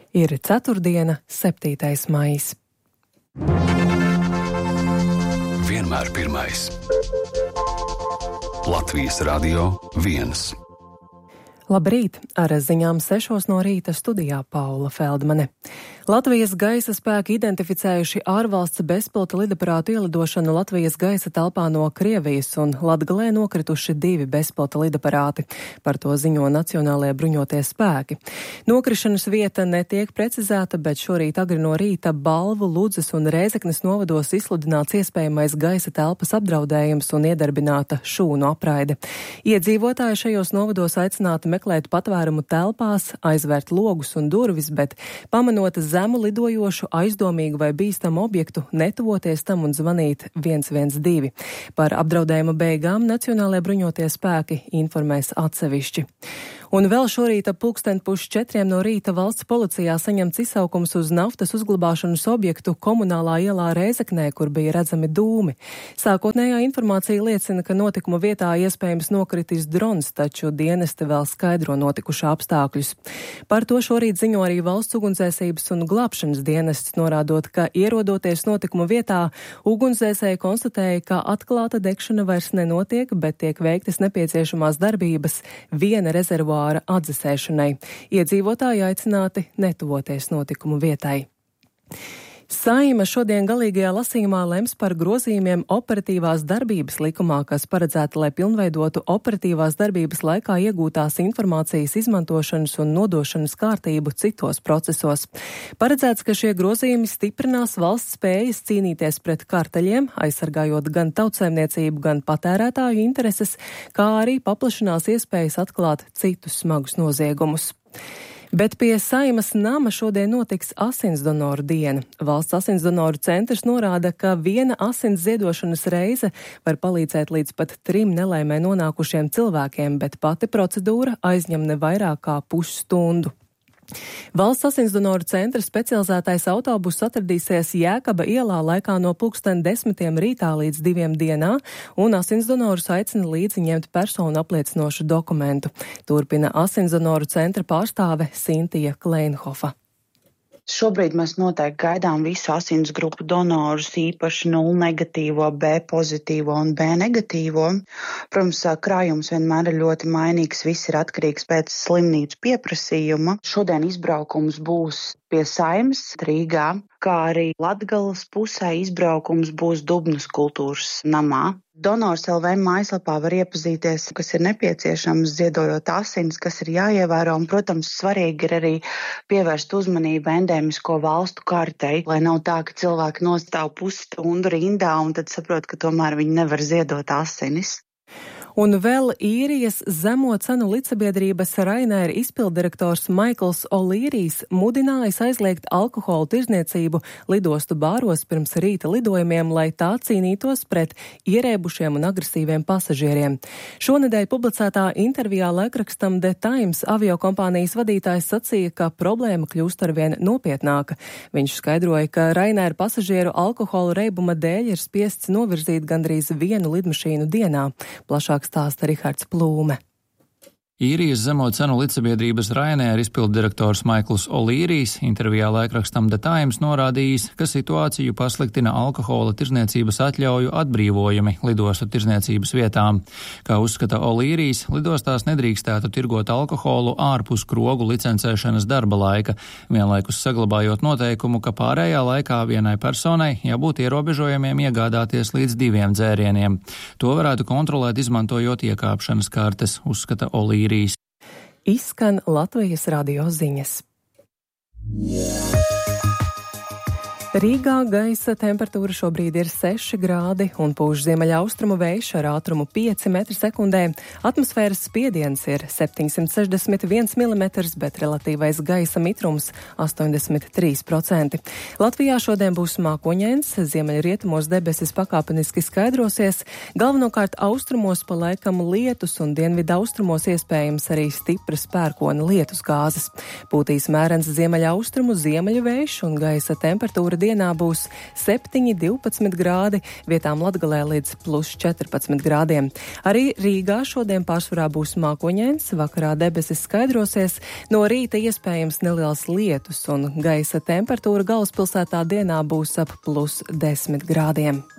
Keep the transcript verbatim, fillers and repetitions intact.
Ir ceturtdiena, septītais maijs. Vienmēr pirmais. Latvijas Radio viens. Labrīt! Ar ziņām sešos no rīta studijā Paula Feldmane. Latvijas gaisa spēki identificējuši ārvalsts bezpilota lidaparātu ielidošanu Latvijas gaisa telpā no Krievijas un Latgalē nokrituši divi bezpilota lidaparāti. Par to ziņo Nacionālajie bruņotie spēki. Nokrišanas vieta netiek precizēta, bet šorīt agri no rīta Balvu, Ludzas un Rēzeknes novados izsludināts iespējamais gaisa telpas apdraudējums un iedarbināta šūnu apraide. Iedzīvotāji šajos novados aicināti meklēt patvērumu telpās, aizvērt logus un durvis, bet pamanot zemu lidojošu, aizdomīgu vai bīstamu objektu, netuvoties tam un zvanīt viens viens divi. Par apdraudējuma beigām Nacionālajie bruņotie spēki informēs atsevišķi. Un vēl šorīt ap pulksten puš četriem no rīta valsts policijā saņemts izsaukums uz naftas uzglabāšanas objektu Komunālā ielā Rēzeknē, kur bija redzami dūmi. Sākotnējā informācija liecina, ka notikuma vietā iespējams nokritis drons, taču dienesti vēl skaidro notikušā apstākļus. Par to šorīt ziņo arī valsts ugunsdzēsības un glābšanas dienests, norādot, ka ierodoties notikuma vietā, ugunsdzēsēji konstatēja, ka atklāta degšana vairs nenotiek, bet tiek veiktas nepieciešamās darbības viena rezervuāra atdzesēšanai. Iedzīvotāji aicināti netuvoties notikumu vietai. Saeima šodien galīgajā lasījumā lems par grozījumiem operatīvās darbības likumā, kas paredzēta, lai pilnveidotu operatīvās darbības laikā iegūtās informācijas izmantošanas un nodošanas kārtību citos procesos. Paredzēts, ka šie grozījumi stiprinās valsts spējas cīnīties pret karteļiem, aizsargājot gan tautsaimniecību, gan patērētāju intereses, kā arī paplašinās iespējas atklāt citus smagus noziegumus. Bet pie Saeimas nama šodien notiks asinsdonoru diena. Valsts asinsdonoru centrs norāda, ka viena asins ziedošanas reize var palīdzēt līdz pat trim nelaimē nonākušiem cilvēkiem, bet pati procedūra aizņem ne vairāk kā pusstundu. Valsts asinsdonoru centra specializētais autobuss atradīsies Jēkaba ielā laikā no pulksten desmitiem rītā līdz diviem dienā, un asinsdonorus aicina līdzi ņemt personu apliecinošu dokumentu. Turpina asinsdonoru centra pārstāve Sintija Kleinhofa. Šobrīd mēs noteikti gaidām visu asins grupu donorus, īpaši nulle negatīvo, B pozitīvo un B negatīvo. Protams, krājums vienmēr ir ļoti mainīgs, viss ir atkarīgs pēc slimnīcu pieprasījuma. Šodien izbraukums būs pie Saeimas Rīgā, kā arī Latgales pusē izbraukums būs Dubnas kultūras namā. Donors L V mājaslapā var iepazīties, kas ir nepieciešams ziedojot asins, kas ir jāievēro, un, protams, svarīgi ir arī pievērst uzmanību endēmisko valstu kartei, lai nav tā, ka cilvēki nostāv pusstundu rindā un tad saprot, ka tomēr viņi nevar ziedot asinis. Un vēl īrijas zemo cenu līdzsabiedrības Ryanair izpilddirektors Maikls O'Learys mudinājis aizliegt alkohola tirzniecību lidostu bāros pirms rīta lidojumiem, lai tā cīnītos pret ierēbušiem un agresīviem pasažieriem. Šonedēļ publicētā intervijā laikrakstam The Times aviokompānijas vadītājs sacīja, ka problēma kļūst arvien nopietnāka. Viņš skaidroja, ka Ryanair pasažieru alkohola reibuma dēļ ir spiests novirzīt gandrīz vienu lidmašīnu dienā. Plašāk stāsta Rihards Plūme. Īrijas zemo cenu līdzsabiedrības Ryanair izpilddirektors Maikls O'Learys intervijā laikrakstam The Times norādījis, ka situāciju pasliktina alkohola tirzniecības atļauju atbrīvojumi lidostu tirzniecības vietām. Kā uzskata O'Learys, lidostās nedrīkstētu tirgot alkoholu ārpus krogu licencēšanas darba laika, vienlaikus saglabājot noteikumu, ka pārējā laikā vienai personai jābūt ierobežojumiem iegādāties līdz diviem dzērieniem. To varētu kontrolēt, izmantojot iekāpšanas kartes, uzskata O'Learys. Izskan Latvijas radio ziņas. Rīgā gaisa temperatūra šobrīd ir seši grādi un pūš ziemeļaustrumu vējš ar ātrumu pieci metri sekundē. Atmosfēras spiediens ir septiņsimt sešdesmit viens milimetrs, bet relatīvais gaisa mitrums astoņdesmit trīs procenti. Latvijā šodien būs mākoņains, ziemeļrietumos debesis pakāpeniski skaidrosies, galvenokārt austrumos pa laikam lietus un dienvidu austrumos iespējams arī stipras pērkona lietus gāzes. Pūtīs mērens ziemeļaustrumu ziemeļu vējš un gaisa temperatūra dienā būs septiņi, divpadsmit grādi, vietām Latgalē līdz plus četrpadsmit grādiem. Arī Rīgā šodien pārsvarā būs mākoņains, vakarā debesis skaidrosies, no rīta iespējams neliels lietus un gaisa temperatūra galvaspilsētā dienā būs ap plus desmit grādiem.